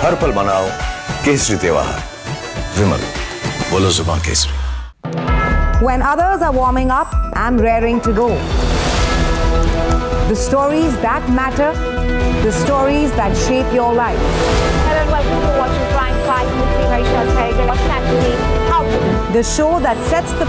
हर पल मनाओ केसरी त्योहार। विमल, बोलो जुबान Kesari. When others are warming up, I'm raring to go. The stories that matter, the stories that shape your life. Hello and welcome to Watching Prime 5 with me, Raisha Sehgal. What's happening? How? The show that sets the